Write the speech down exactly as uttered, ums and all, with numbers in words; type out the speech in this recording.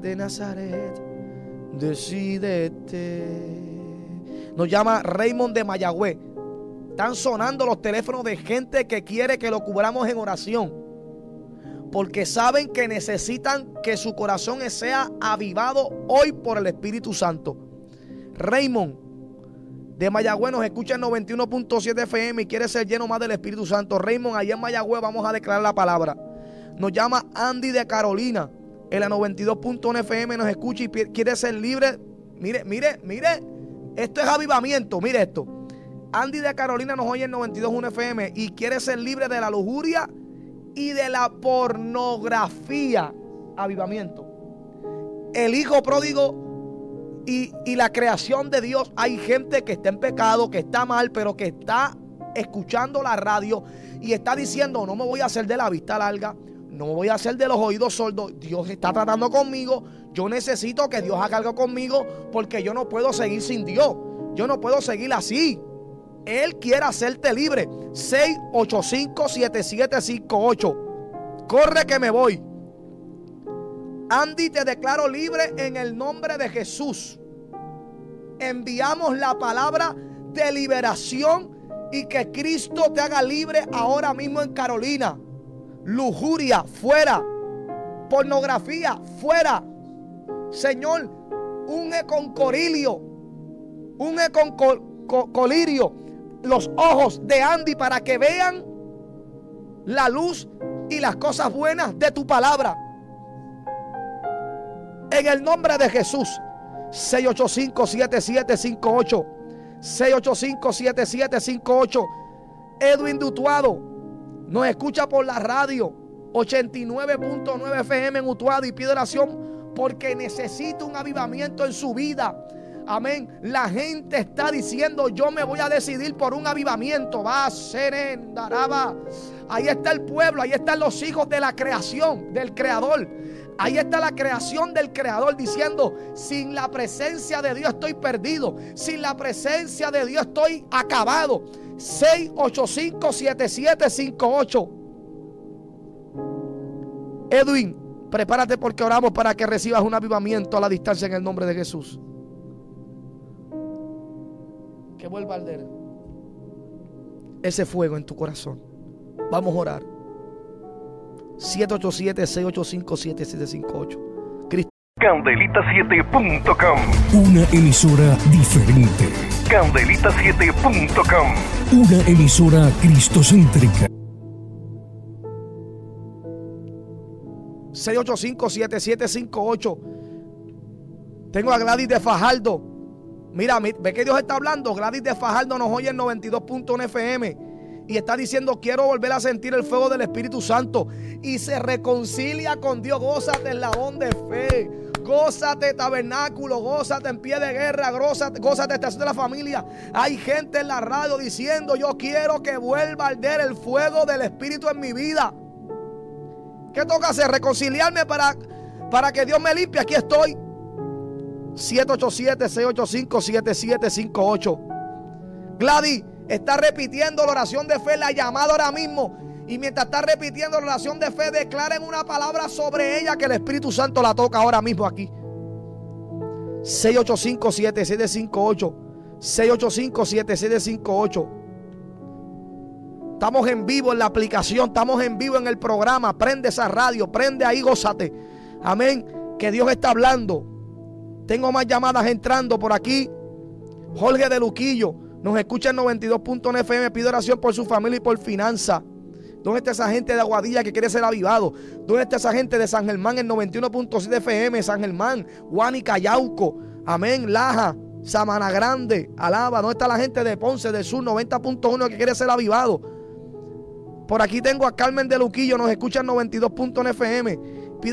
de Nazaret, decídete. Nos llama Raymond de Mayagüez. Están sonando los teléfonos de gente que quiere que lo cubramos en oración, porque saben que necesitan que su corazón sea avivado hoy por el Espíritu Santo. Raymond de Mayagüez nos escucha en noventa y uno punto siete F M y quiere ser lleno más del Espíritu Santo. Raymond, allá en Mayagüez vamos a declarar la palabra. Nos llama Andy de Carolina en la noventa y dos punto uno F M, nos escucha y quiere ser libre. Mire, mire, mire, esto es avivamiento, mire esto. Andy de Carolina nos oye en noventa y dos punto uno F M y quiere ser libre de la lujuria y de la pornografía. Avivamiento. El hijo pródigo y, y la creación de Dios. Hay gente que está en pecado, que está mal, pero que está escuchando la radio y está diciendo: no me voy a hacer de la vista larga, no me voy a hacer de los oídos sordos. Dios está tratando conmigo. Yo necesito que Dios haga algo conmigo, porque yo no puedo seguir sin Dios. Yo no puedo seguir así. Él quiere hacerte libre. seis ocho cinco, siete siete cinco ocho. Corre que me voy. Andy, te declaro libre en el nombre de Jesús. Enviamos la palabra de liberación y que Cristo te haga libre ahora mismo en Carolina. Lujuria, fuera. Pornografía, fuera. Señor, unge con corilio, unge con col, col, colirio los ojos de Andy para que vean la luz y las cosas buenas de tu palabra. En el nombre de Jesús. seis ocho cinco, siete siete cinco ocho. seis ocho cinco, siete siete cinco ocho. Edwin Dutuado nos escucha por la radio ochenta y nueve punto nueve F M en Utuado y pide oración porque necesita un avivamiento en su vida. Amén. La gente está diciendo: yo me voy a decidir por un avivamiento. Va a ser en Daraba. Ahí está el pueblo, ahí están los hijos de la creación, del creador. Ahí está la creación del creador diciendo: sin la presencia de Dios estoy perdido. Sin la presencia de Dios estoy acabado. seis ocho cinco, siete siete cinco ocho. Edwin, prepárate porque oramos para que recibas un avivamiento a la distancia en el nombre de Jesús. Que vuelva a arder ese fuego en tu corazón. Vamos a orar. siete ocho siete, seis ocho cinco, siete siete cinco ocho. Candelita siete punto com. Una emisora diferente. Candelita siete punto com. Una emisora cristocéntrica. seis ocho cinco, siete siete cinco ocho. Tengo a Gladys de Fajardo. Mira, ve que Dios está hablando. Gladys de Fajardo nos oye en noventa y dos punto uno F M y está diciendo: quiero volver a sentir el fuego del Espíritu Santo. Y se reconcilia con Dios. Gózate, eslabón de fe. Gózate, tabernáculo. Gózate, en pie de guerra. Gózate, gózate, estación de la familia. Hay gente en la radio diciendo: yo quiero que vuelva a arder el fuego del Espíritu en mi vida. ¿Qué toca hacer? Reconciliarme para, para que Dios me limpie. Aquí estoy. siete ocho siete, seis ocho cinco, siete siete cinco ocho. Gladys está repitiendo la oración de fe, la llamada ahora mismo. Y mientras está repitiendo la oración de fe, declaren una palabra sobre ella que el Espíritu Santo la toca ahora mismo aquí. seis ocho cinco, siete siete cinco ocho. seis ocho cinco, siete siete cinco ocho. Estamos en vivo en la aplicación, estamos en vivo en el programa. Prende esa radio, prende ahí, gózate. Amén. Que Dios está hablando. Tengo más llamadas entrando por aquí. Jorge de Luquillo nos escucha en noventa y dos punto uno F M. Pide oración por su familia y por finanzas. ¿Dónde está esa gente de Aguadilla que quiere ser avivado? ¿Dónde está esa gente de San Germán en noventa y uno punto siete F M? San Germán, Guánica, Yauco, amén, Laja, Samana Grande, Alaba. ¿Dónde está la gente de Ponce del Sur noventa punto uno que quiere ser avivado? Por aquí tengo a Carmen de Luquillo, nos escucha en noventa y dos punto uno F M.